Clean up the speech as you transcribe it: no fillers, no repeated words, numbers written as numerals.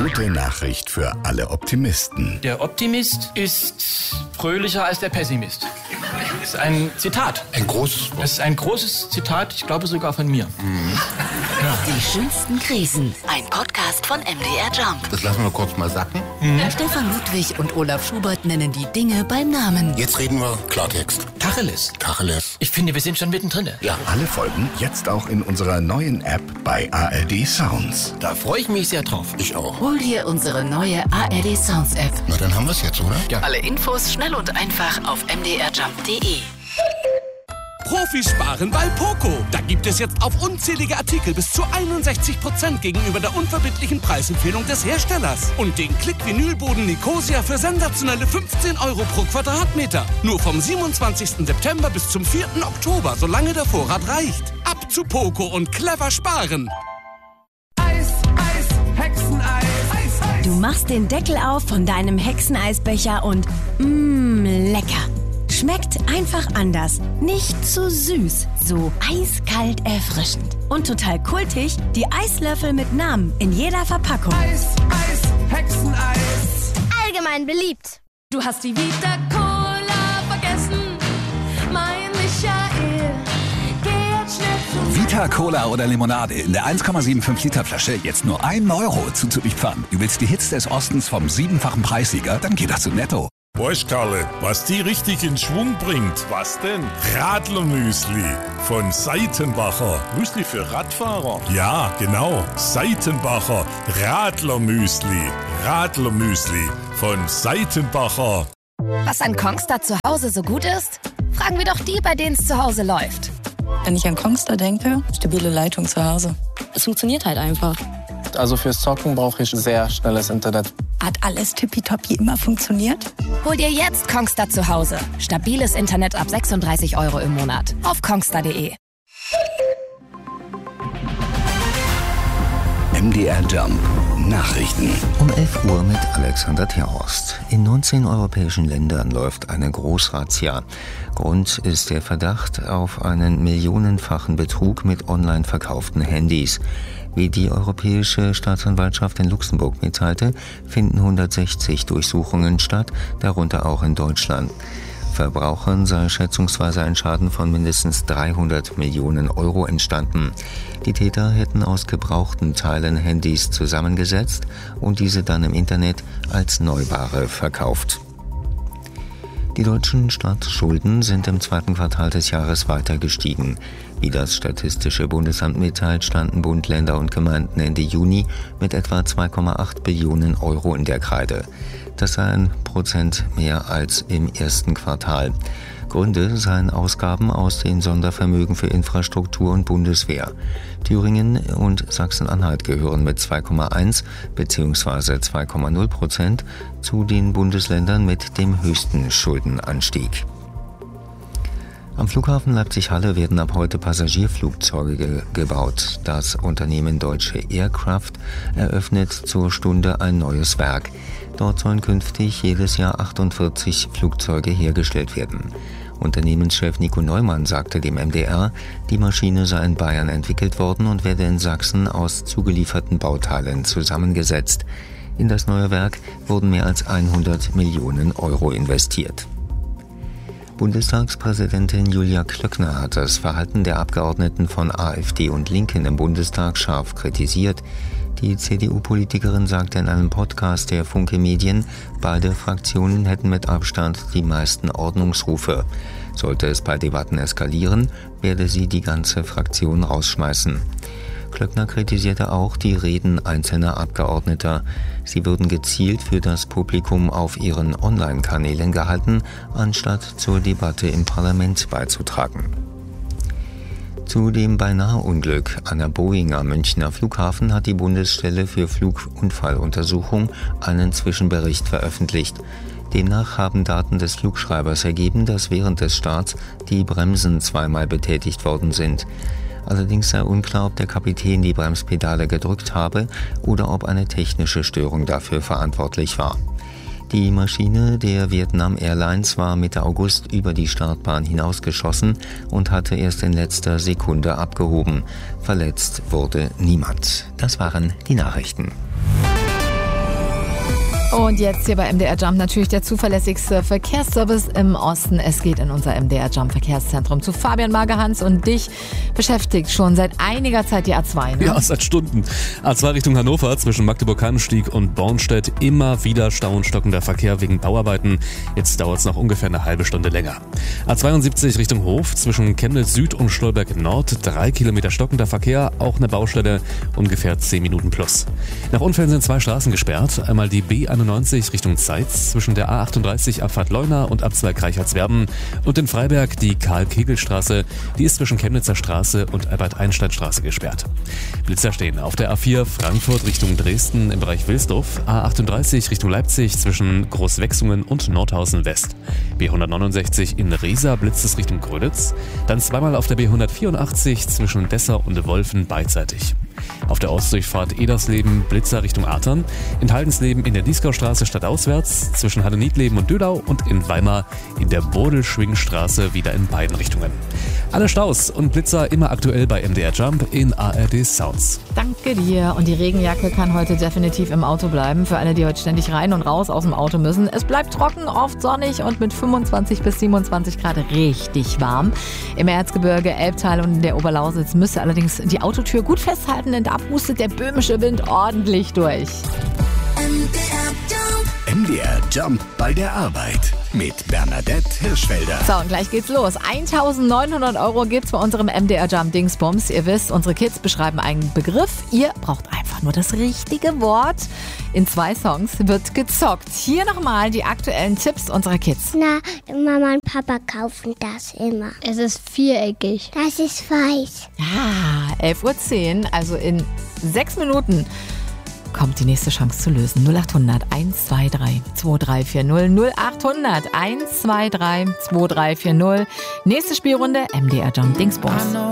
gute Nachricht für alle Optimisten. Der Optimist ist fröhlicher als der Pessimist. Das ist ein Zitat. Ein großes Wort. Das ist ein großes Zitat, ich glaube sogar von mir. Die schönsten Krisen. Ein Podcast von MDR Jump. Das lassen wir kurz mal sacken. Stefan Ludwig und Olaf Schubert nennen die Dinge beim Namen. Jetzt reden wir Klartext. Tacheles. Tacheles. Ich finde, wir sind schon mittendrin. Ja, alle Folgen jetzt auch in unserer neuen App bei ARD Sounds. Da freue ich mich sehr drauf. Ich auch. Hol dir unsere neue ARD Sounds App. Na, dann haben wir es jetzt, oder? Ja. Alle Infos schnell und einfach auf mdrjump.de. Profis sparen bei Poco. Da gibt es jetzt auf unzählige Artikel bis zu 61% gegenüber der unverbindlichen Preisempfehlung des Herstellers. Und den Klick-Vinylboden Nicosia für sensationelle 15 € pro Quadratmeter. Nur vom 27. September bis zum 4. Oktober, solange der Vorrat reicht. Ab zu Poco und clever sparen. Eis, Hexeneis. Eis, Eis. Du machst den Deckel auf von deinem Hexeneisbecher und lecker. Schmeckt einfach anders. Nicht zu süß, so eiskalt erfrischend. Und total kultig, die Eislöffel mit Namen in jeder Verpackung. Eis, Hexeneis. Allgemein beliebt. Du hast die Vita Cola vergessen, mein Michael. Geh jetzt schnell zum Vita Cola oder Limonade in der 1,75 Liter Flasche jetzt nur 1 € zu Liefern. Du willst die Hits des Ostens vom 7-fachen Preissieger? Dann geh doch zu Netto. Weißt, Karle, was die richtig in Schwung bringt? Was denn? Radlermüsli von Seitenbacher. Müsli für Radfahrer? Ja, genau. Seitenbacher Radlermüsli. Radlermüsli von Seitenbacher. Was an Kongstar zu Hause so gut ist? Fragen wir doch die, bei denen es zu Hause läuft. Wenn ich an Kongstar denke, stabile Leitung zu Hause. Es funktioniert halt einfach. Also fürs Zocken brauche ich sehr schnelles Internet. Hat alles tippitoppi immer funktioniert? Hol dir jetzt Kongstar zu Hause. Stabiles Internet ab 36 € im Monat. Auf kongstar.de. MDR Jump. Nachrichten. Um 11 Uhr mit Alexander Terhorst. In 19 europäischen Ländern läuft eine Großrazzia. Grund ist der Verdacht auf einen millionenfachen Betrug mit online verkauften Handys. Wie die Europäische Staatsanwaltschaft in Luxemburg mitteilte, finden 160 Durchsuchungen statt, darunter auch in Deutschland. Verbrauchern sei schätzungsweise ein Schaden von mindestens 300 Millionen € entstanden. Die Täter hätten aus gebrauchten Teilen Handys zusammengesetzt und diese dann im Internet als Neuware verkauft. Die deutschen Staatsschulden sind im 2. Quartal des Jahres weiter gestiegen. Wie das Statistische Bundesamt mitteilt, standen Bund, Länder und Gemeinden Ende Juni mit etwa 2,8 Billionen € in der Kreide. Das sei 1% mehr als im ersten Quartal. Gründe seien Ausgaben aus den Sondervermögen für Infrastruktur und Bundeswehr. Thüringen und Sachsen-Anhalt gehören mit 2,1 bzw. 2,0% zu den Bundesländern mit dem höchsten Schuldenanstieg. Am Flughafen Leipzig-Halle werden ab heute Passagierflugzeuge gebaut. Das Unternehmen Deutsche Aircraft eröffnet zur Stunde ein neues Werk. Dort sollen künftig jedes Jahr 48 Flugzeuge hergestellt werden. Unternehmenschef Nico Neumann sagte dem MDR, die Maschine sei in Bayern entwickelt worden und werde in Sachsen aus zugelieferten Bauteilen zusammengesetzt. In das neue Werk wurden mehr als 100 Millionen € investiert. Bundestagspräsidentin Julia Klöckner hat das Verhalten der Abgeordneten von AfD und Linken im Bundestag scharf kritisiert. Die CDU-Politikerin sagte in einem Podcast der Funke Medien, beide Fraktionen hätten mit Abstand die meisten Ordnungsrufe. Sollte es bei Debatten eskalieren, werde sie die ganze Fraktion rausschmeißen. Klöckner kritisierte auch die Reden einzelner Abgeordneter. Sie würden gezielt für das Publikum auf ihren Online-Kanälen gehalten, anstatt zur Debatte im Parlament beizutragen. Zu dem Beinahe-Unglück an der Boeing am Münchner Flughafen hat die Bundesstelle für Flugunfalluntersuchung einen Zwischenbericht veröffentlicht. Demnach haben Daten des Flugschreibers ergeben, dass während des Starts die Bremsen zweimal betätigt worden sind. Allerdings sei unklar, ob der Kapitän die Bremspedale gedrückt habe oder ob eine technische Störung dafür verantwortlich war. Die Maschine der Vietnam Airlines war Mitte August über die Startbahn hinausgeschossen und hatte erst in letzter Sekunde abgehoben. Verletzt wurde niemand. Das waren die Nachrichten. Und jetzt hier bei MDR Jump natürlich der zuverlässigste Verkehrsservice im Osten. Es geht in unser MDR Jump Verkehrszentrum zu Fabian Magerhans und dich beschäftigt schon seit einiger Zeit die A2, ne? Ja, seit Stunden. A2 Richtung Hannover zwischen Magdeburg-Hahnenstieg und Bornstedt immer wieder Stau und stockender Verkehr wegen Bauarbeiten. Jetzt dauert es noch ungefähr eine halbe Stunde länger. A72 Richtung Hof zwischen Chemnitz Süd und Stolberg Nord 3 Kilometer stockender Verkehr, auch eine Baustelle, ungefähr 10 Minuten plus. Nach Unfällen sind 2 Straßen gesperrt. Einmal die B91 Richtung Zeitz zwischen der A38 Abfahrt Leuna und Abzweig Reichardswerden und in Freiberg die Karl-Kegel-Straße, die ist zwischen Chemnitzer Straße und Albert-Einstein-Straße gesperrt. Blitzer stehen auf der A4 Frankfurt Richtung Dresden im Bereich Wilsdorf, A38 Richtung Leipzig zwischen Großwechsungen und Nordhausen West. B169 in Riesa blitzt es Richtung Gröditz, dann zweimal auf der B184 zwischen Dessau und Wolfen beidseitig. Auf der Ostdurchfahrt Edersleben Blitzer Richtung Artern, in Haldensleben in der Dieskaustraße stadtauswärts zwischen Halle-Niedleben und Dödau und in Weimar in der Bodelschwingstraße wieder in beiden Richtungen. Alle Staus und Blitzer immer aktuell bei MDR Jump in ARD Sounds. Danke dir. Und die Regenjacke kann heute definitiv im Auto bleiben. Für alle, die heute ständig rein und raus aus dem Auto müssen. Es bleibt trocken, oft sonnig und mit 25 bis 27 Grad richtig warm. Im Erzgebirge, Elbtal und in der Oberlausitz müsst ihr allerdings die Autotür gut festhalten, denn da pustet der böhmische Wind ordentlich durch. MDR Jump bei der Arbeit mit Bernadette Hirschfelder. So, und gleich geht's los. 1.900 € gibt's bei unserem MDR Jump Dingsbums. Ihr wisst, unsere Kids beschreiben einen Begriff. Ihr braucht einfach nur das richtige Wort. In 2 Songs wird gezockt. Hier nochmal die aktuellen Tipps unserer Kids. Na, Mama und Papa kaufen das immer. Es ist viereckig. Das ist weiß. Ja, 11:10 Uhr, also in 6 Minuten kommt die nächste Chance zu lösen. 0800 123 2340 0800 123 2340. Nächste Spielrunde MDR Jump Dingsbums.